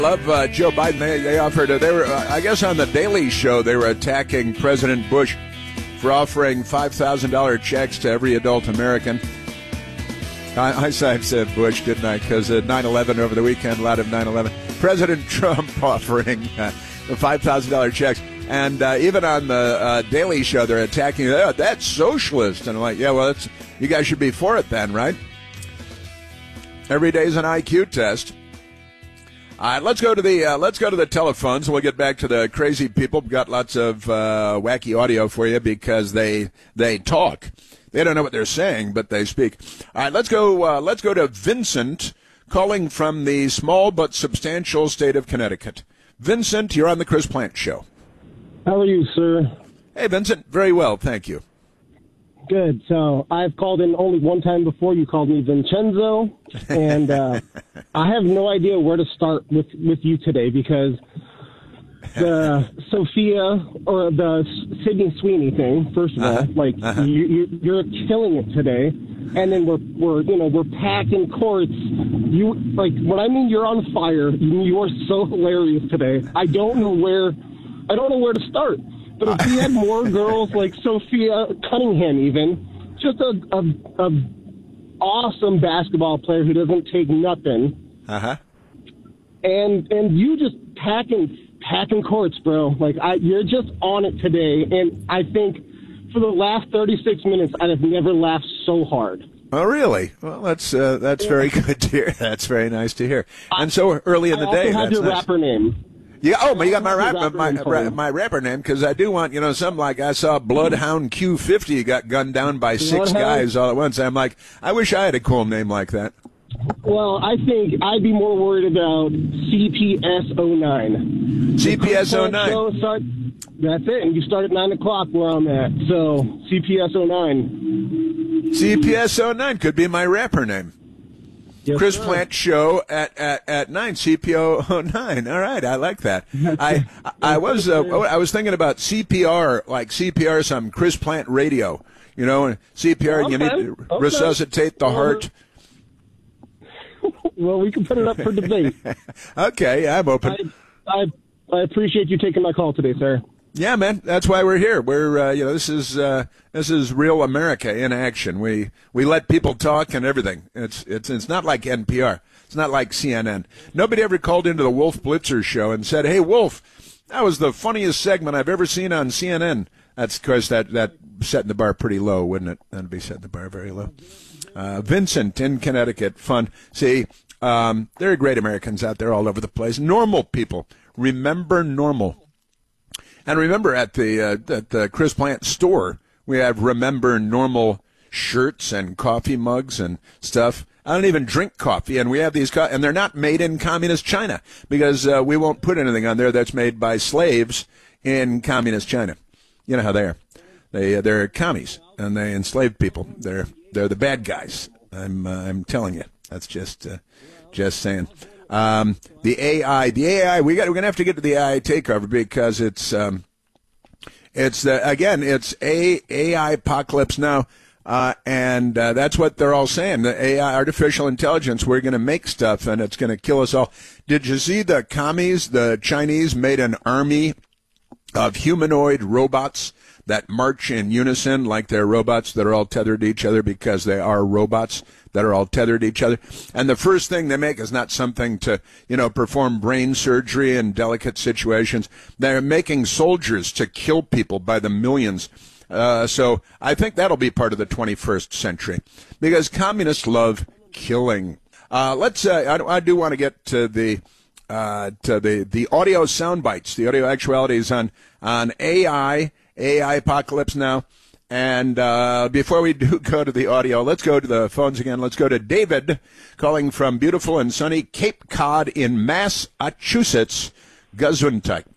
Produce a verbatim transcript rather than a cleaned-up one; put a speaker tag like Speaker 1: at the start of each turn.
Speaker 1: Love uh, Joe Biden. They, they offered, uh, they were, uh, I guess on the Daily Show, they were attacking President Bush for offering five thousand dollars checks to every adult American. I, I said Bush, didn't I? Because uh, nine eleven over the weekend, a lot of nine eleven. President Trump offering uh, five thousand dollars checks. And uh, even on the uh, Daily Show, they're attacking, oh, that's socialist. And I'm like, yeah, well, that's, you guys should be for it then, right? Every day's an I Q test. All right, let's go to the uh, let's go to the telephones. We'll get back to the crazy people. We've got lots of uh, wacky audio for you because they they talk. They don't know what they're saying, but they speak. All right, let's go. Uh, let's go to Vincent, calling from the small but substantial state of Connecticut. Vincent, you're on the Chris Plante Show.
Speaker 2: How are you, sir?
Speaker 1: Hey, Vincent. Very well, thank you.
Speaker 2: Good. So I've called in only one time before. You called me Vincenzo, and uh, I have no idea where to start with, with you today because the Sophia or the Sydney Sweeney thing. First of all,
Speaker 1: uh-huh.
Speaker 2: like
Speaker 1: uh-huh.
Speaker 2: you, you, you're killing it today, and then we're we're you know we're packing courts. You like when I mean you're on fire. You, you are so hilarious today. I don't know where I don't know where to start. But if we had more girls like Sophia Cunningham, even just a, a, a awesome basketball player who doesn't take nothing,
Speaker 1: uh huh,
Speaker 2: and and you just packing packing courts, bro. Like I, you're just on it today, and I think for the last thirty-six minutes, I have never laughed so hard.
Speaker 1: Oh, really? Well, that's uh, that's very good to hear. That's very nice to hear. And so early in the
Speaker 2: I
Speaker 1: day,
Speaker 2: also have
Speaker 1: that's
Speaker 2: your
Speaker 1: nice.
Speaker 2: rapper name.
Speaker 1: Yeah, oh, but you got my rap,
Speaker 2: rapper
Speaker 1: my
Speaker 2: name
Speaker 1: my, my rapper name because I do want, you know, something like I saw Bloodhound Q fifty got gunned down by six
Speaker 2: Bloodhound?
Speaker 1: guys all at once. I'm like, I wish I had a cool name like that.
Speaker 2: Well, I think I'd be more worried about C P S oh nine.
Speaker 1: C P S oh nine.
Speaker 2: So start, that's it, and you start at nine o'clock where I'm at. So C P S oh nine.
Speaker 1: C P S oh nine could be my rapper name.
Speaker 2: Yes,
Speaker 1: Chris
Speaker 2: sir.
Speaker 1: Plante Show at, at, at nine, C P O oh nine. All right, I like that. I I, I was uh, I was thinking about C P R, like C P R, some Chris Plante radio. You know, and C P R,
Speaker 2: Okay.
Speaker 1: you need to
Speaker 2: Okay.
Speaker 1: resuscitate the heart.
Speaker 2: Well, we can put it up for debate.
Speaker 1: Okay, I'm open.
Speaker 2: I, I I appreciate you taking my call today, sir.
Speaker 1: Yeah, man, that's why we're here. We're, uh, you know, this is uh, this is real America in action. We we let people talk and everything. It's it's it's not like N P R. It's not like C N N. Nobody ever called into the Wolf Blitzer show and said, "Hey, Wolf, that was the funniest segment I've ever seen on C N N." That's of course that that setting the bar pretty low, wouldn't it? That'd be setting the bar very low. Uh, Vincent in Connecticut, fun. See, um, there are great Americans out there all over the place. Normal people. Remember normal. And remember, at the uh, at the Chris Plante store, we have Remember Normal shirts and coffee mugs and stuff. I don't even drink coffee, and we have these, co- and they're not made in communist China because uh, we won't put anything on there that's made by slaves in communist China. You know how they are. They uh, they're commies and they enslave people. They're they're the bad guys. I'm uh, I'm telling you. That's just uh, just saying. Um, the A I, the A I, we got, we're going to have to get to the A I takeover because it's, um, it's, uh, again, it's a AI apocalypse now. Uh, and, uh, that's what they're all saying. The A I, artificial intelligence, we're going to make stuff and it's going to kill us all. Did you see the commies, the Chinese made an army of humanoid robots that march in unison like they're robots that are all tethered to each other because they are robots that are all tethered to each other. And the first thing they make is not something to, you know, perform brain surgery in delicate situations. They're making soldiers to kill people by the millions. Uh, so I think that'll be part of the twenty-first century because communists love killing. Uh, let's, uh, I, I do want to get to the, uh, to the, the audio sound bites, the audio actualities on, on A I, A I apocalypse now. And uh, before we do go to the audio, let's go to the phones again. Let's go to David calling from beautiful and sunny Cape Cod in Massachusetts, Gesundheit.